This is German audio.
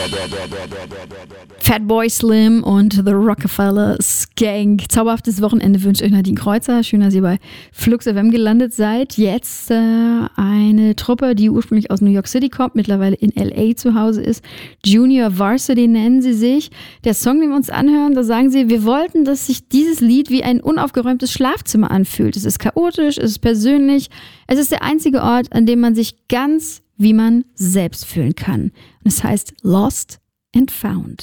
Fatboy Slim und The Rockefeller Skank. Zauberhaftes Wochenende wünscht euch Nadine Kreuzer. Schön, dass ihr bei Flux FM gelandet seid. Jetzt eine Truppe, die ursprünglich aus New York City kommt, mittlerweile in L.A. zu Hause ist. Junior Varsity nennen sie sich. Der Song, den wir uns anhören, da sagen sie, wir wollten, dass sich dieses Lied wie ein unaufgeräumtes Schlafzimmer anfühlt. Es ist chaotisch, es ist persönlich. Es ist der einzige Ort, an dem man sich ganz wie man selbst fühlen kann. Und es heißt Lost and Found.